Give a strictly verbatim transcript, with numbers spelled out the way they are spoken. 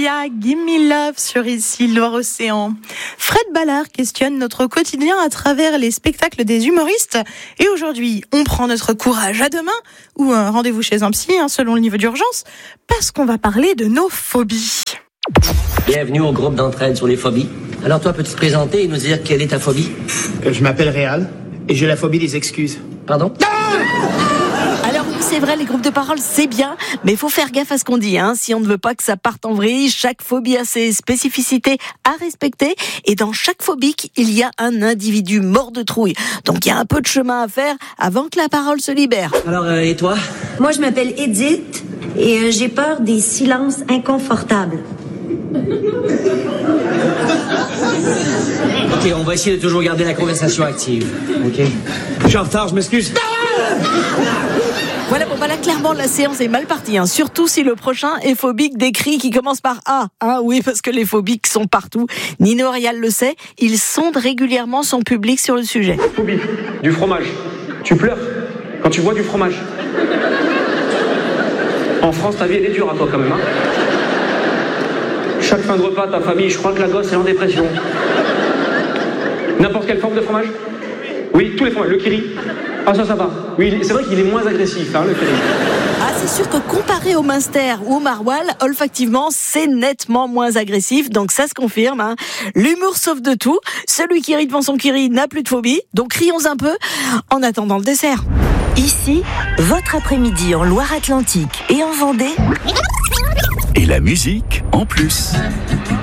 Sia, Gimme Love sur ici Loire-Océan. Fred Ballard questionne notre quotidien à travers les spectacles des humoristes. Et aujourd'hui, on prend notre courage à deux mains, ou un rendez-vous chez un psy, hein, selon le niveau d'urgence, parce qu'on va parler de nos phobies. Bienvenue au groupe d'entraide sur les phobies. Alors toi, peux-tu te présenter et nous dire quelle est ta phobie? Euh, je m'appelle Réal et j'ai la phobie des excuses. Pardon? Alors oui, c'est vrai, les groupes de parole, c'est bien, mais il faut faire gaffe à ce qu'on dit, hein. Si on ne veut pas que ça parte en vrille, chaque phobie a ses spécificités à respecter, et dans chaque phobique, il y a un individu mort de trouille. Donc il y a un peu de chemin à faire avant que la parole se libère. Alors, euh, et toi? Moi, je m'appelle Edith et euh, j'ai peur des silences inconfortables. Ok, on va essayer de toujours garder la conversation active. Ok? Je suis en retard, je m'excuse. Voilà, bon bah là, clairement, la séance est mal partie, hein. Surtout si le prochain est phobique des cris qui commencent par A. Hein, oui, parce que les phobiques sont partout. Nino Réal le sait, il sonde régulièrement son public sur le sujet. Phobie du fromage. Tu pleures quand tu vois du fromage. En France, ta vie, elle est dure à toi quand même, hein. Chaque fin de repas, ta famille, je crois que la gosse est en dépression. N'importe quelle forme de fromage? Oui, tous les fromages. Le kiri? Ah, ça, ça va. Oui, c'est vrai qu'il est moins agressif, hein, le kiri. Ah, c'est sûr que comparé au Munster ou au Maroilles, olfactivement, c'est nettement moins agressif, donc ça se confirme, hein. L'humour sauve de tout. Celui qui rit devant son kiri n'a plus de phobie, donc rions un peu en attendant le dessert. Ici, votre après-midi en Loire-Atlantique et en Vendée. Et la musique en plus.